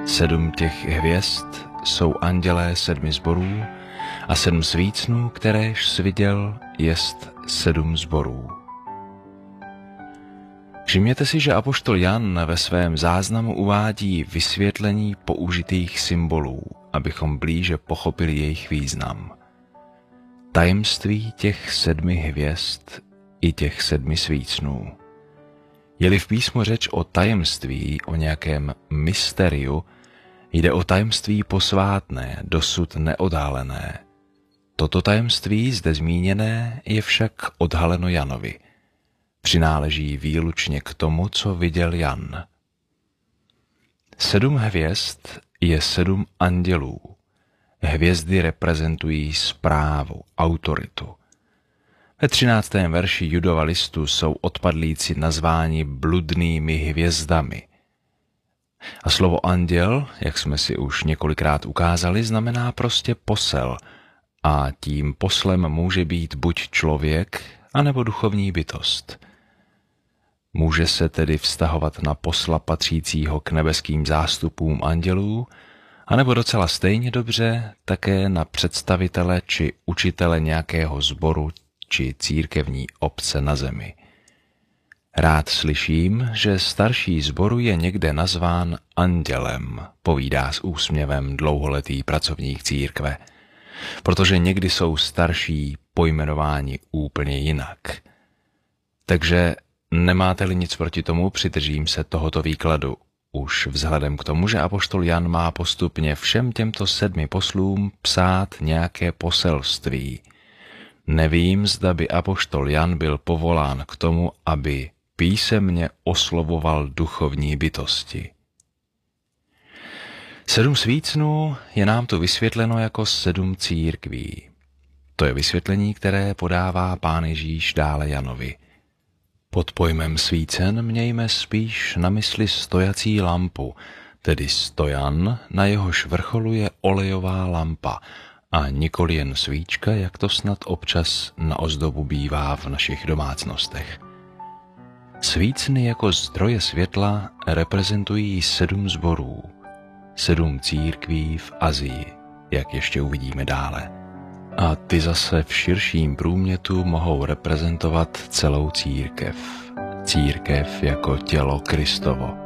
7 těch hvězd jsou andělé 7 sborů a 7 svícnů, kteréž jsi viděl, jest 7 sborů. Všimněte si, že apoštol Jan ve svém záznamu uvádí vysvětlení použitých symbolů, abychom blíže pochopili jejich význam. Tajemství těch 7 hvězd i těch 7 svícnů. Je-li v písmu řeč o tajemství, o nějakém mysteriu, jde o tajemství posvátné, dosud neodhalené. Toto tajemství zde zmíněné je však odhaleno Janovi. Přináleží výlučně k tomu, co viděl Jan. 7 hvězd je 7 andělů. Hvězdy reprezentují správu, autoritu. Ve 13. verši Judova listu jsou odpadlíci nazváni bludnými hvězdami. A slovo anděl, jak jsme si už několikrát ukázali, znamená prostě posel a tím poslem může být buď člověk, anebo duchovní bytost. Může se tedy vztahovat na posla patřícího k nebeským zástupům andělů, anebo docela stejně dobře také na představitele či učitele nějakého sboru či církevní obce na zemi. Rád slyším, že starší sboru je někde nazván andělem, povídá s úsměvem dlouholetý pracovník církve, protože někdy jsou starší pojmenováni úplně jinak. Takže nemáte-li nic proti tomu, přidržím se tohoto výkladu, už vzhledem k tomu, že apoštol Jan má postupně všem těmto 7 poslům psát nějaké poselství. Nevím, zda by apoštol Jan byl povolán k tomu, aby písemně oslovoval duchovní bytosti. 7 svícnů je nám tu vysvětleno jako 7 církví. To je vysvětlení, které podává Pán Ježíš dále Janovi. Pod pojmem svícen mějme spíš na mysli stojací lampu, tedy stojan, na jehož vrcholu je olejová lampa, a nikoli jen svíčka, jak to snad občas na ozdobu bývá v našich domácnostech. Svícny jako zdroje světla reprezentují 7 sborů, 7 církví v Asii, jak ještě uvidíme dále. A ty zase v širším průmětu mohou reprezentovat celou církev. Církev jako tělo Kristovo.